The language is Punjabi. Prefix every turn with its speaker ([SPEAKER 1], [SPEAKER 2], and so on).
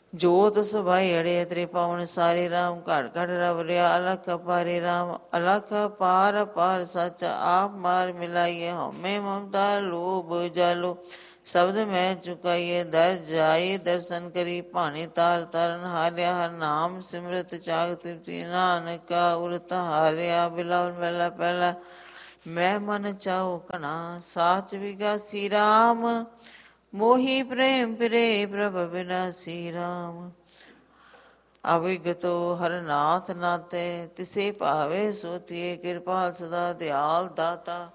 [SPEAKER 1] ਜੋਤ ਸਭਾਈ ਅੜੇ ਤੇਰੇ ਪਾਵਨ ਸਾਰੇ ਰਾਮ, ਘੜ ਘੜ ਰਵ ਰਿਆ ਅਲਖ ਅਪਾਰੇ ਰਾਮ। ਅਲਖ ਅਪਾਰ ਅਪਾਰ ਸੱਚ, ਆਪ ਮਾਰ ਮਿਲਾਈਏ, ਹਉਮੈ ਮਮਤਾ ਲੋਭ ਜਾਲੋ। ਸ਼ਬਦ ਮੈਂ ਚੁਕਾਈਏ, ਦਰ ਜਾਏ ਦਰਸ਼ਨ ਕਰੀ, ਭਾਣੇ ਤਾਰ ਤਰਨ ਹਾਰਿਆ। ਹਰ ਨਾਮ ਸਿਮਰਤ ਚਾਗ ਤ੍ਰਿਪਤੀ, ਨਾਨਕਾ ਉਰਤ ਹਾਰਿਆ। ਬਿਲਾਵਲ ਪਹਿਲਾ ਪਹਿਲਾ ਮੈਂ ਮਨ ਚਾਉ ਘਣਾ, ਸਾਚ ਵਿਗਾਸੀ ਰਾਮ। ਮੋਹੀ ਪ੍ਰੇਮ ਪਿਰੇ ਪ੍ਰਭ ਬਿਨਾਸੀ ਰਾਮ। ਅਵਿਗਤੋ ਹਰ ਨਾਥ ਨਾਤੇ, ਤਿਸੇ ਭਾਵੇ ਸੋਤੀਏ। ਕਿਰਪਾਲ ਸਦਾ ਦਿਆਲ ਦਾਤਾ,